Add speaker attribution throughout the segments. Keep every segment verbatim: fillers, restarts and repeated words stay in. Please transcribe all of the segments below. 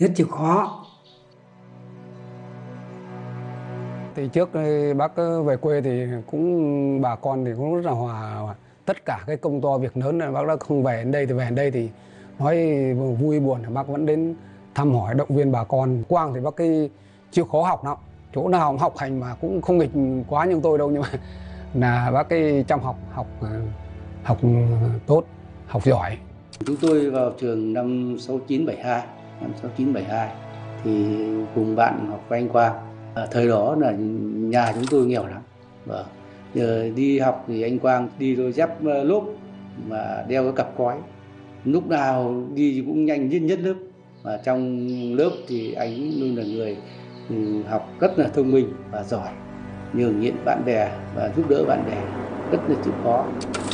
Speaker 1: rất chịu khó. Thì trước đây bác về quê thì cũng bà con thì cũng rất là hòa, tất cả cái công to việc lớn là bác đã không về đến đây, thì về đến đây thì nói vui buồn thì bác vẫn đến thăm hỏi động viên bà con. Quang thì bác cái chịu khó học lắm, chỗ nào cũng học hành mà cũng không nghịch quá như tôi đâu, nhưng mà là bác cái chăm học học học tốt, học giỏi.
Speaker 2: Chúng tôi vào trường năm sáu chín bảy hai, năm sáu chín bảy hai thì cùng bạn học với anh Quang. À, thời đó là nhà chúng tôi nghèo lắm. Và giờ đi học thì anh Quang đi đôi dép lốp mà đeo cái cặp cói. Lúc nào đi cũng nhanh nhất nhất lớp. Và trong lớp thì anh luôn là người học rất là thông minh và giỏi, nhường nhịn bạn bè và giúp đỡ bạn bè, rất là chịu khó.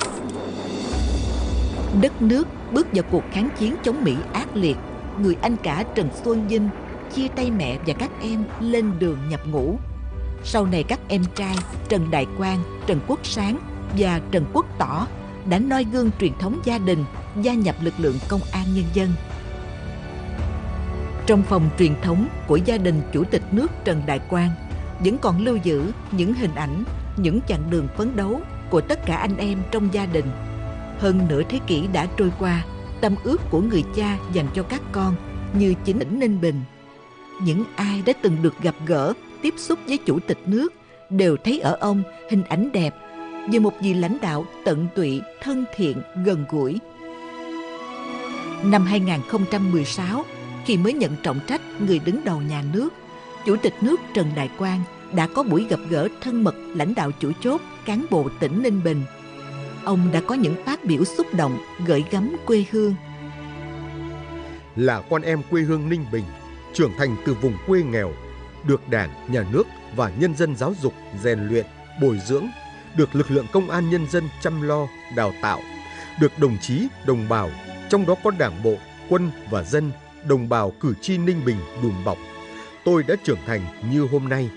Speaker 3: Đất nước bước vào cuộc kháng chiến chống Mỹ ác liệt, người anh cả Trần Xuân Vinh chia tay mẹ và các em lên đường nhập ngũ. Sau này các em trai Trần Đại Quang, Trần Quốc Sáng và Trần Quốc Tỏ đã noi gương truyền thống gia đình, gia nhập lực lượng công an nhân dân. Trong phòng truyền thống của gia đình Chủ tịch nước Trần Đại Quang vẫn còn lưu giữ những hình ảnh, những chặng đường phấn đấu của tất cả anh em trong gia đình. Hơn nửa thế kỷ đã trôi qua, tâm ước của người cha dành cho các con như chính tỉnh Ninh Bình. Những ai đã từng được gặp gỡ, tiếp xúc với Chủ tịch nước đều thấy ở ông hình ảnh đẹp về một vị lãnh đạo tận tụy, thân thiện, gần gũi. Năm hai nghìn không trăm mười sáu, khi mới nhận trọng trách người đứng đầu nhà nước, Chủ tịch nước Trần Đại Quang đã có buổi gặp gỡ thân mật lãnh đạo chủ chốt, cán bộ tỉnh Ninh Bình. Ông đã có những phát biểu xúc động, gợi gắm quê hương.
Speaker 4: Là con em quê hương Ninh Bình, trưởng thành từ vùng quê nghèo, được Đảng, Nhà nước và nhân dân giáo dục, rèn luyện, bồi dưỡng, được lực lượng công an nhân dân chăm lo, đào tạo, được đồng chí, đồng bào, trong đó có Đảng bộ, quân và dân, đồng bào cử tri Ninh Bình đùm bọc, tôi đã trưởng thành như hôm nay.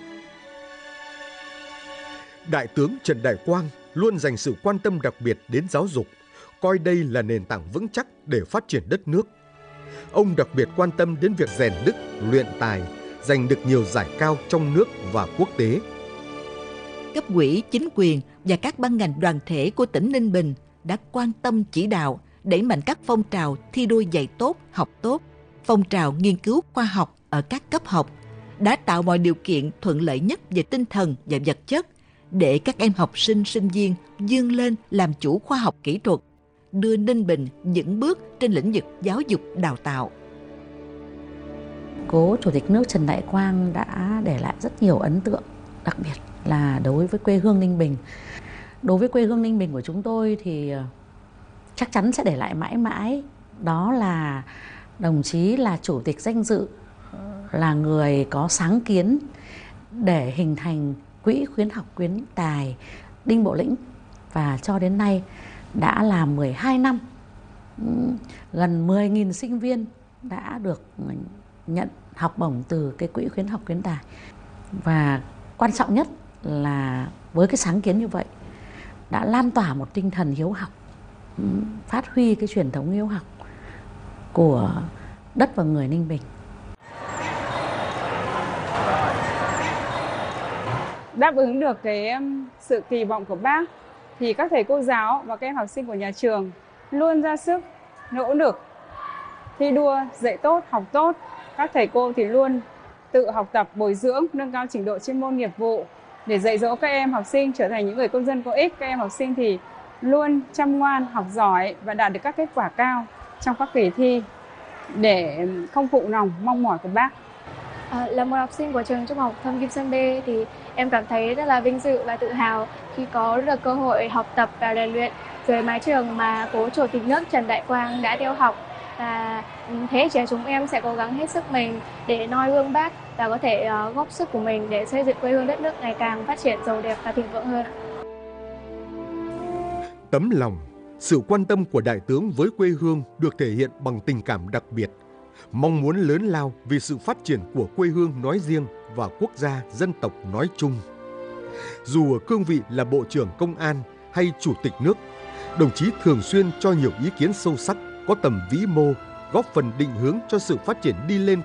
Speaker 4: Đại tướng Trần Đại Quang luôn dành sự quan tâm đặc biệt đến giáo dục, coi đây là nền tảng vững chắc để phát triển đất nước. Ông đặc biệt quan tâm đến việc rèn đức, luyện tài, giành được nhiều giải cao trong nước và quốc tế.
Speaker 3: Cấp ủy, chính quyền và các ban ngành đoàn thể của tỉnh Ninh Bình đã quan tâm chỉ đạo, đẩy mạnh các phong trào thi đua dạy tốt, học tốt, phong trào nghiên cứu khoa học ở các cấp học, đã tạo mọi điều kiện thuận lợi nhất về tinh thần và vật chất để các em học sinh, sinh viên vươn lên làm chủ khoa học kỹ thuật, đưa Ninh Bình vững bước trên lĩnh vực giáo dục đào tạo.
Speaker 5: Cố Chủ tịch nước Trần Đại Quang đã để lại rất nhiều ấn tượng, đặc biệt là đối với quê hương Ninh Bình. Đối với quê hương Ninh Bình của chúng tôi thì chắc chắn sẽ để lại mãi mãi, đó là đồng chí là chủ tịch danh dự, là người có sáng kiến để hình thành Quỹ khuyến học khuyến tài Đinh Bộ Lĩnh, và cho đến nay đã là mười hai năm, gần mười nghìn sinh viên đã được nhận học bổng từ cái Quỹ khuyến học khuyến tài. Và quan trọng nhất là với cái sáng kiến như vậy đã lan tỏa một tinh thần hiếu học, phát huy cái truyền thống hiếu học của đất và người Ninh Bình.
Speaker 6: Đáp ứng được cái sự kỳ vọng của bác thì các thầy cô giáo và các em học sinh của nhà trường luôn ra sức, nỗ lực, thi đua, dạy tốt, học tốt. Các thầy cô thì luôn tự học tập, bồi dưỡng, nâng cao trình độ chuyên môn nghiệp vụ để dạy dỗ các em học sinh trở thành những người công dân có ích. Các em học sinh thì luôn chăm ngoan, học giỏi và đạt được các kết quả cao trong các kỳ thi để không phụ lòng mong mỏi của bác.
Speaker 7: À, là một học sinh của trường Trung học Thông Kim Sơn B thì em cảm thấy rất là vinh dự và tự hào khi có được cơ hội học tập và rèn luyện dưới mái trường mà cố Chủ tịch nước Trần Đại Quang đã theo học. Và thế trẻ chúng em sẽ cố gắng hết sức mình để noi gương bác và có thể uh, góp sức của mình để xây dựng quê hương đất nước ngày càng phát triển giàu đẹp và thịnh vượng hơn.
Speaker 4: Tấm lòng, sự quan tâm của Đại tướng với quê hương được thể hiện bằng tình cảm đặc biệt, mong muốn lớn lao vì sự phát triển của quê hương nói riêng và quốc gia dân tộc nói chung. Dù ở cương vị là Bộ trưởng Công an hay Chủ tịch nước, đồng chí thường xuyên cho nhiều ý kiến sâu sắc, có tầm vĩ mô, góp phần định hướng cho sự phát triển đi lên